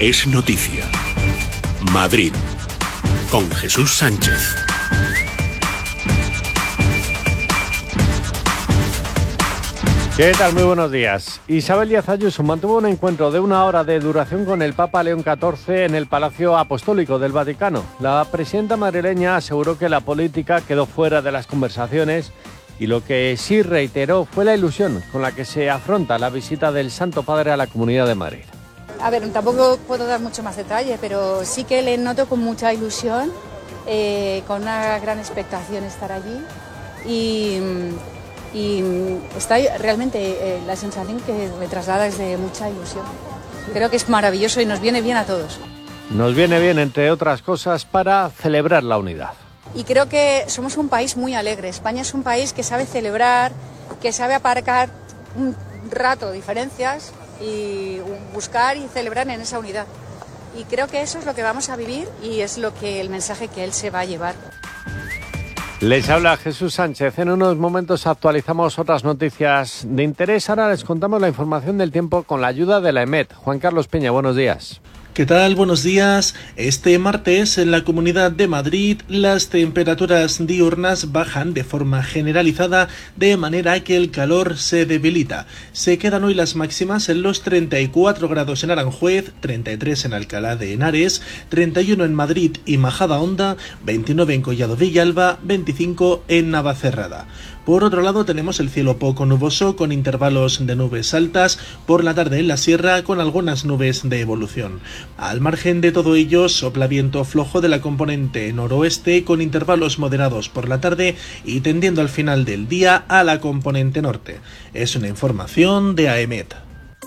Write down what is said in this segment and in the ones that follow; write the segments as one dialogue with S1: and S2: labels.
S1: es noticia. Madrid, con Jesús Sánchez.
S2: ¿Qué tal? Muy buenos días. Isabel Díaz Ayuso mantuvo un encuentro de 1 hora de duración con el Papa León XIV en el Palacio Apostólico del Vaticano. La presidenta madrileña aseguró que la política quedó fuera de las conversaciones y lo que sí reiteró fue la ilusión con la que se afronta la visita del Santo Padre a la Comunidad de Madrid.
S3: A ver, tampoco puedo dar mucho más detalle, pero sí que le noto con mucha ilusión, con una gran expectación estar allí y está realmente la sensación que me traslada es de mucha ilusión. Creo que es maravilloso y nos viene bien a todos.
S2: Nos viene bien, entre otras cosas, para celebrar la unidad.
S3: Y creo que somos un país muy alegre. España es un país que sabe celebrar, que sabe aparcar un rato diferencias y buscar y celebrar en esa unidad. Y creo que eso es lo que vamos a vivir y es el mensaje que él se va a llevar.
S2: Les habla Jesús Sánchez. En unos momentos actualizamos otras noticias de interés. Ahora les contamos la información del tiempo con la ayuda de la EMET. Juan Carlos Peña, buenos días.
S4: ¿Qué tal? Buenos días. Este martes en la Comunidad de Madrid las temperaturas diurnas bajan de forma generalizada de manera que el calor se debilita. Se quedan hoy las máximas en los 34 grados en Aranjuez, 33 en Alcalá de Henares, 31 en Madrid y Majadahonda, 29 en Collado Villalba, 25 en Navacerrada. Por otro lado tenemos el cielo poco nuboso con intervalos de nubes altas, por la tarde en la sierra con algunas nubes de evolución. Al margen de todo ello sopla viento flojo de la componente noroeste con intervalos moderados por la tarde y tendiendo al final del día a la componente norte. Es una información de AEMET.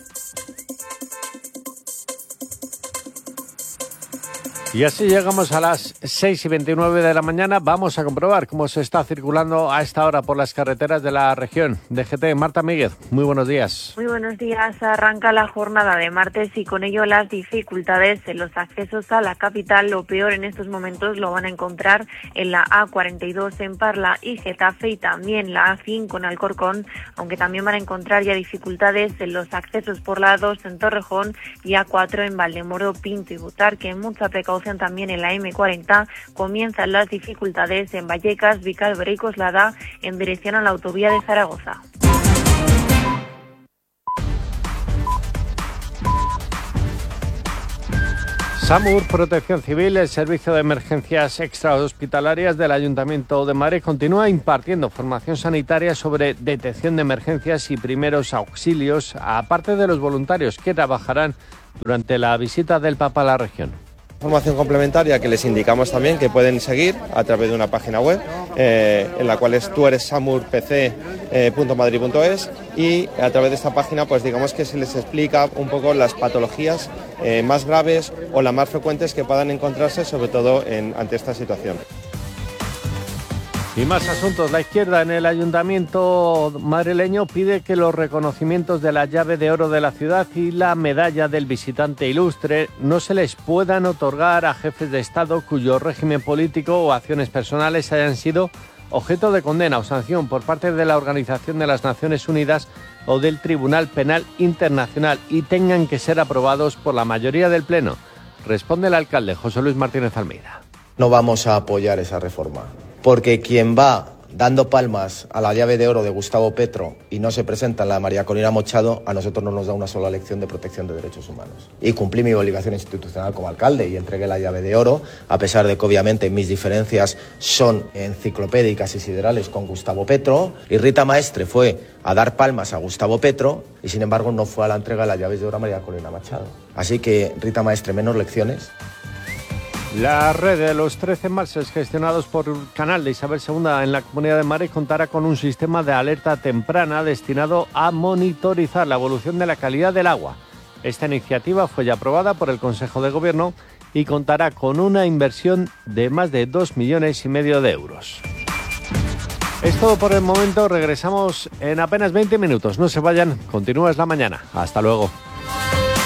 S2: Y así llegamos a las 6:29 de la mañana. Vamos a comprobar cómo se está circulando a esta hora por las carreteras de la región. DGT, Marta Míguez, muy buenos días.
S5: Muy buenos días. Arranca la jornada de martes y con ello las dificultades en los accesos a la capital. Lo peor en estos momentos lo van a encontrar en la A42 en Parla y Getafe y también la A5 en Alcorcón, aunque también van a encontrar ya dificultades en los accesos por la A2 en Torrejón y A4 en Valdemoro, Pinto y Butarque. Mucha precaución también en la M40, comienzan las dificultades en Vallecas, Vicálvaro y Coslada en dirección a la autovía de Zaragoza.
S2: SAMUR, Protección Civil, el Servicio de Emergencias Extrahospitalarias del Ayuntamiento de Madrid continúa impartiendo formación sanitaria sobre detección de emergencias y primeros auxilios, aparte de los voluntarios que trabajarán durante la visita del Papa a la región.
S6: Formación complementaria que les indicamos también que pueden seguir a través de una página web en la cual es tueressamurpc.madrid.es y a través de esta página pues digamos que se les explica un poco las patologías más graves o las más frecuentes que puedan encontrarse sobre todo ante esta situación.
S2: Y más asuntos. La izquierda en el ayuntamiento madrileño pide que los reconocimientos de la llave de oro de la ciudad y la medalla del visitante ilustre no se les puedan otorgar a jefes de Estado cuyo régimen político o acciones personales hayan sido objeto de condena o sanción por parte de la Organización de las Naciones Unidas o del Tribunal Penal Internacional y tengan que ser aprobados por la mayoría del Pleno. Responde el alcalde José Luis Martínez Almeida.
S7: No vamos a apoyar esa reforma, porque quien va dando palmas a la llave de oro de Gustavo Petro y no se presenta en la de María Corina Machado, a nosotros no nos da una sola lección de protección de derechos humanos. Y cumplí mi obligación institucional como alcalde y entregué la llave de oro, a pesar de que obviamente mis diferencias son enciclopédicas y siderales con Gustavo Petro, y Rita Maestre fue a dar palmas a Gustavo Petro y sin embargo no fue a la entrega de las llaves de oro a María Corina Machado. Así que Rita Maestre, menos lecciones.
S2: La red de los 13 embalses gestionados por el Canal de Isabel II en la Comunidad de Madrid contará con un sistema de alerta temprana destinado a monitorizar la evolución de la calidad del agua. Esta iniciativa fue ya aprobada por el Consejo de Gobierno y contará con una inversión de más de 2,5 millones de euros. Es todo por el momento, regresamos en apenas 20 minutos. No se vayan, continúa Es la Mañana. Hasta luego.